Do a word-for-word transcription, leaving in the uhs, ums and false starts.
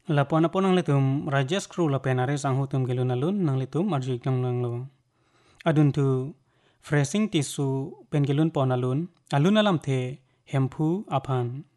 Lapon apon ang litum rajas kru la penare sang hutum gelun alun nang litum arjik nang nang lo. Adun tu freshing tisu pen gelun pon alun alun alam the hempu apan.